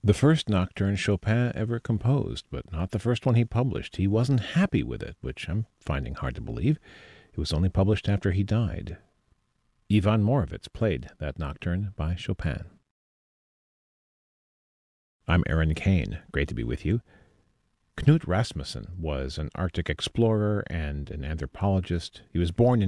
The first nocturne Chopin ever composed, but not the first one he published. He wasn't happy with it, which I'm finding hard to believe. It was only published after he died. Ivan Morovitz played that nocturne by Chopin. I'm Aaron Kane. Great to be with you. Knut Rasmussen was an Arctic explorer and an anthropologist. He was born in